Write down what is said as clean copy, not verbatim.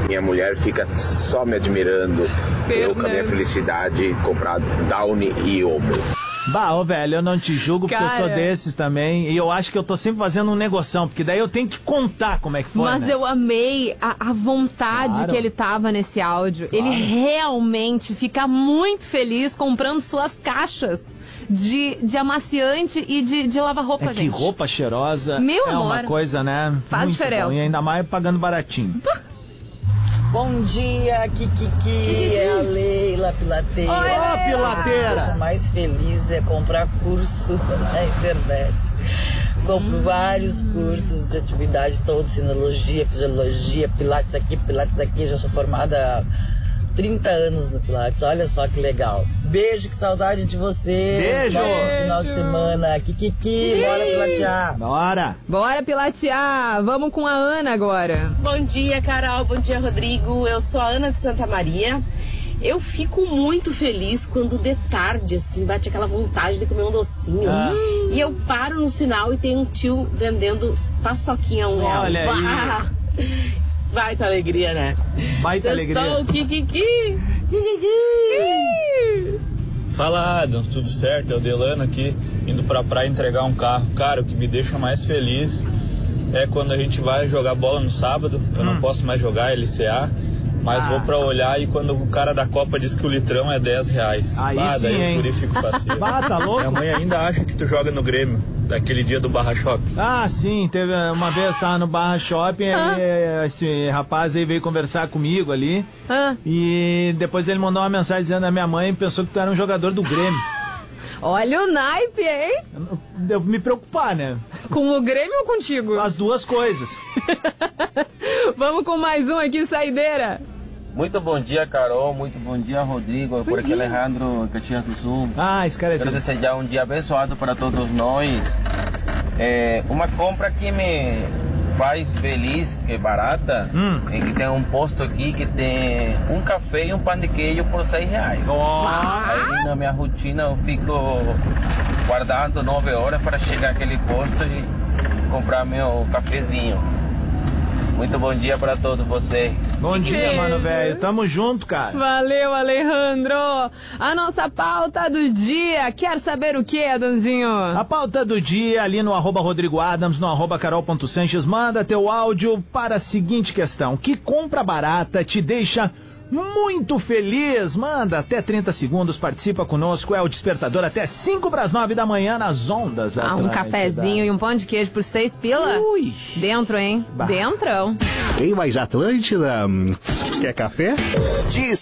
Minha mulher fica só me admirando. Eu, com a minha felicidade, comprar Downy e Omo. Bah, ô velho, eu não te julgo porque eu sou desses também. E eu acho que eu tô sempre fazendo um negoção, porque daí eu tenho que contar como é que foi. Mas né? eu amei a vontade que ele tava nesse áudio. Ele realmente fica muito feliz comprando suas caixas de amaciante e de lavar-roupa, gente. Que roupa cheirosa. Meu amor. É uma coisa, né? Faz muito diferença. Bom. E ainda mais pagando baratinho. Bom dia, Kikiki, é a Leila Pilateira. Ó, Pilateira! O que deixa mais feliz é comprar curso na internet. Compro vários cursos de atividade, todos, sinologia, fisiologia, pilates aqui, já sou formada há 30 anos no Pilates, olha só que legal. Beijo, que saudade de você. Beijo! Bom final de semana. Kikiki, bora pilatear. Bora pilatear. Vamos com a Ana agora. Bom dia, Carol. Bom dia, Rodrigo. Eu sou a Ana de Santa Maria. Eu fico muito feliz quando de tarde, assim, bate aquela vontade de comer um docinho. E eu paro no sinal e tem um tio vendendo paçoquinha a R$1. Olha aí. Baita alegria, né? Baita alegria. Kikiki. Fala, Adams, tudo certo? É o Delano aqui, indo pra praia entregar um carro. Cara, o que me deixa mais feliz é quando a gente vai jogar bola no sábado. Eu não posso mais jogar LCA, mas vou pra olhar e quando o cara da Copa diz que o litrão é R$10. Aí sim, daí hein? os guri ficam faceiros. Tá louco? Minha mãe ainda acha que tu joga no Grêmio, daquele dia do Barra Shopping. Ah, sim, teve uma vez, tava no Barra Shopping, aí, esse rapaz aí veio conversar comigo ali, e depois ele mandou uma mensagem dizendo a minha mãe pensou que tu era um jogador do Grêmio. Olha o naipe, hein? Devo me preocupar, né? Com o Grêmio ou contigo? As duas coisas. Vamos com mais um aqui, saideira. Muito bom dia, Carol. Muito bom dia, Rodrigo. Por aqui, Alejandro, Caxias do Sul. Esse cara é Quero desejar um dia abençoado para todos nós. Uma compra que me faz feliz, que é barata, é que tem um posto aqui que tem um café e um pão de queijo por R$6. Aí na minha rotina eu fico guardando 9 horas para chegar àquele posto e comprar meu cafezinho. Muito bom dia para todos vocês. Bom dia, mano, velho. Tamo junto, cara. Valeu, Alejandro. A nossa pauta do dia. Quer saber o que, Adãozinho? A pauta do dia ali no @RodrigoAdams, no @Carol.Sanches. Manda teu áudio para a seguinte questão. Que compra barata te deixa muito feliz? Manda até 30 segundos, participa conosco. É o Despertador até 8:55 da manhã nas ondas. Um cafezinho e um pão de queijo por 6 pila? Ui. Dentro, hein? Dentrão. Tem mais Atlântida? Quer café?